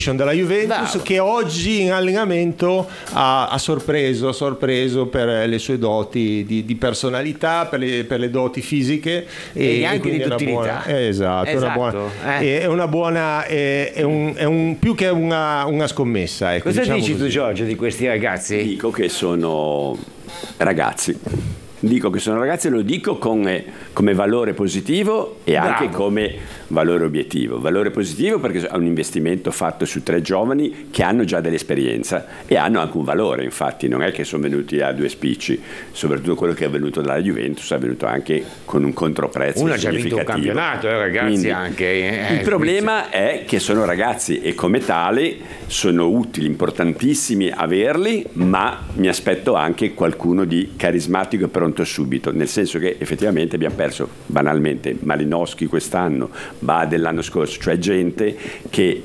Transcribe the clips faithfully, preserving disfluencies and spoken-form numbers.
della Juventus, Bravo. che oggi in allenamento ha, ha sorpreso, ha sorpreso per le sue doti di, di personalità, per le, per le doti fisiche E e, anche e quindi di è una duttilità. buona, eh, esatto, è una Esatto, buona, eh. è una buona è, è un, è un più che una, una scommessa, ecco, Cosa diciamo dici tu, così. Giorgio, di questi ragazzi? Dico che sono ragazzi. Dico che sono ragazzi, lo dico con, eh, come valore positivo e anche Bravo. come valore obiettivo. Valore positivo perché è un investimento fatto su tre giovani che hanno già dell'esperienza e hanno anche un valore, infatti non è che sono venuti a due spicci, soprattutto quello che è venuto dalla Juventus è venuto anche con un controprezzo Uno ha già vinto un significativo. campionato, eh, ragazzi, Quindi, anche. eh, il problema è che sono ragazzi e come tali sono utili, importantissimi averli, ma mi aspetto anche qualcuno di carismatico e pronto subito, nel senso che effettivamente abbiamo perso banalmente Malinowski quest'anno, Bade l'anno scorso, cioè gente che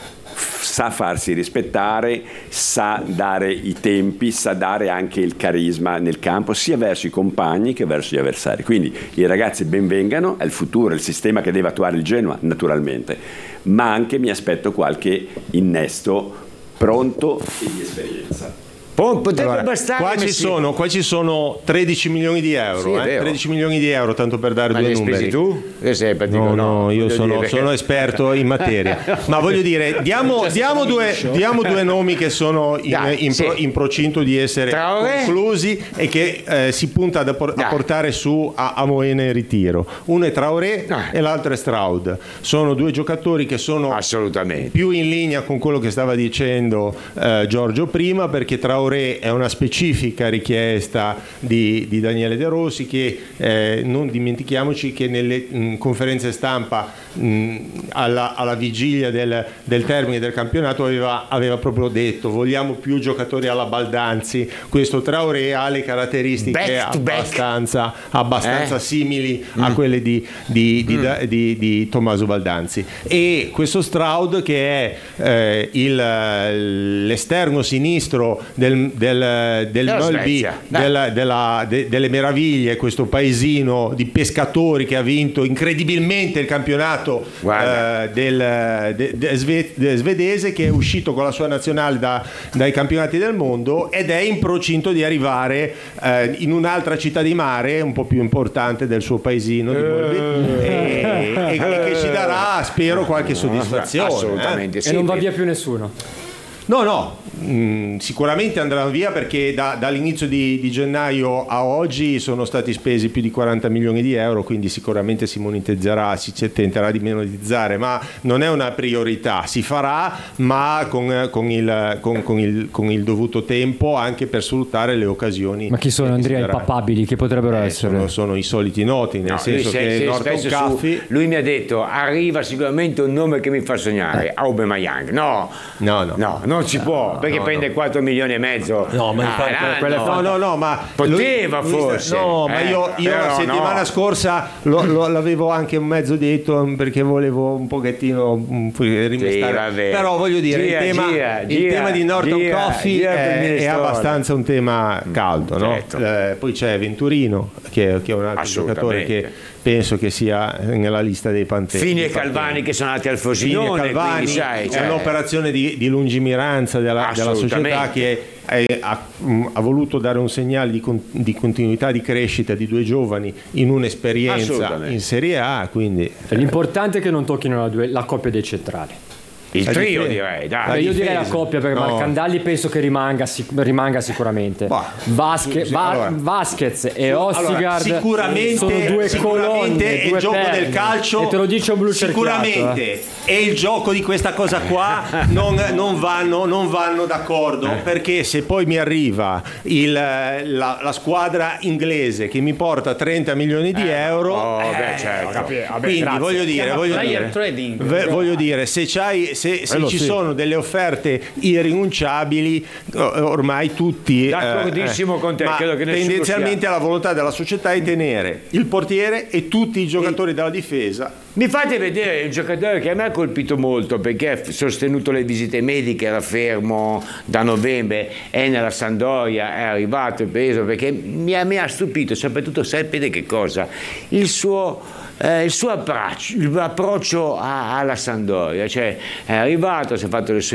sa farsi rispettare, sa dare i tempi, sa dare anche il carisma nel campo sia verso i compagni che verso gli avversari. Quindi i ragazzi benvengano, è il futuro, è il sistema che deve attuare il Genoa naturalmente, ma anche mi aspetto qualche innesto pronto e di esperienza. Po- potrebbe Allora, bastare. qua, ci Messi- sono, qua ci sono tredici milioni di Sì, euro, è eh? vero. tredici milioni di euro, tanto per dare Ma due li hai numeri. spesi tu? Che sei partito? No, no, io voglio sono, dire. sono esperto in materia, ma voglio dire, diamo, diamo, due, diamo due nomi che sono in, Dai, in, pro- sì. in procinto di essere Traoré? conclusi e che eh, si punta a, por- a Dai. portare su a, a Moena in ritiro. Uno è Traoré Ah. e l'altro è Straud. Sono due giocatori che sono Assolutamente. più in linea con quello che stava dicendo eh, Giorgio prima, perché Traoré è una specifica richiesta di, di Daniele De Rossi, che eh, non dimentichiamoci che nelle mh, conferenze stampa mh, alla, alla vigilia del, del termine del campionato aveva, aveva proprio detto: vogliamo più giocatori alla Baldanzi. Questo Traoré ha le caratteristiche Back to back. abbastanza, abbastanza Eh? simili a quelle di, di, di, da- di- di Tommaso Baldanzi, e questo Straud che è eh, il, l'esterno sinistro del, del, del Della Mölby, Svezia, dai. della- della- de- delle meraviglie, questo paesino di pescatori che ha vinto incredibilmente il campionato Guarda. eh, del, de- de- sve- de- svedese, che è uscito con la sua nazionale da- dai campionati del mondo ed è in procinto di arrivare eh, in un'altra città di mare un po' più importante del suo paesino di Mölby, e, e- e che ci darà, spero, qualche soddisfazione. Assolutamente eh. sì. E non va via più nessuno. No, no, mh, sicuramente andranno via, perché da- dall'inizio di, di gennaio a oggi sono stati spesi più di quaranta milioni di euro, quindi sicuramente si monetizzerà, si c- tenterà di monetizzare, ma non è una priorità, si farà, ma con, con il, con- con il- con il dovuto tempo, anche per sfruttare le occasioni. Ma chi sono, che Andrea, si i daranno. papabili? Che potrebbero Eh, essere? sono, sono i soliti noti, nel No, senso lui se- che se- Norton spesso su- Caffi... lui mi ha detto: arriva sicuramente un nome che mi fa sognare, Aubameyang. No, No, no. no, non si può, perché no, prende quattro milioni e mezzo. No, ma Ah, infatti, l'anno. quelle- no, no, no, ma Poteva lui- lui sta- forse. no, ma Eh, io, io la però settimana no. scorsa lo- lo- l'avevo anche mezzo detto, perché volevo un pochettino um, rimestare. vabbè. Però voglio dire, Gira, il, tema, gira, il gira, tema di Norton gira, Coffee gira per è, è minestrone. abbastanza un tema caldo, no? Certo. Eh, poi c'è Venturino, che, che è un altro giocatore Assolutamente. che penso che sia nella lista dei Panteri. Fini e dei Panteri. Calvani che sono andati al Fini e Frosinone, Calvani, quindi sai, è cioè, un'operazione di, di lungimiranza della, della società, Assolutamente. che è- ha, mh, ha voluto dare un segnale di, con- di continuità di crescita di due giovani in un'esperienza Assolutamente. in Serie A, quindi L'importante è che non tocchino la, due- la coppia dei centrali. il La trio difesa. direi, La dai. Beh, io difesa. direi la coppia, perché No. Marcandalli penso che rimanga, sic- rimanga sicuramente. Bah, Vasque- sì, Va- allora. Vasquez e Allora, Ostigard sicuramente, sono due sicuramente colonne, il due gioco perle. del calcio, e te lo dice un blu sicuramente cerchiato, eh. e il gioco di questa cosa qua non, non vanno, non vanno d'accordo, perché se poi mi arriva il, la, la squadra inglese che mi porta trenta milioni di euro, Oh, eh, beh, certo. quindi grazie. voglio dire, voglio player dire, trading. ve- voglio dire, se, c'hai, se, se Quello ci sì. sono delle offerte irrinunciabili, eh, ormai tutti, D'accordissimo con te, ma credo che nessuno tendenzialmente la volontà della società è tenere il portiere e tutti i giocatori della difesa. Mi fate vedere un giocatore che a me ha colpito molto, perché ha sostenuto le visite mediche, era fermo da novembre, è nella Sampdoria, è arrivato, è preso, perché mi ha, mi ha stupito, soprattutto sapete che cosa? Il suo eh, il suo approccio, l'approccio a- alla Sampdoria, cioè è arrivato, si è fatto le sue